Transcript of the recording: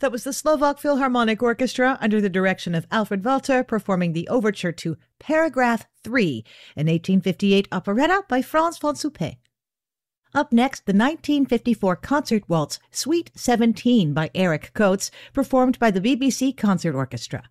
That was the Slovak Philharmonic Orchestra under the direction of Alfred Walter performing the overture to Paragraph 3, an 1858 operetta by Franz von Suppé. Up next, the 1954 concert waltz Suite 17 by Eric Coates, performed by the BBC Concert Orchestra.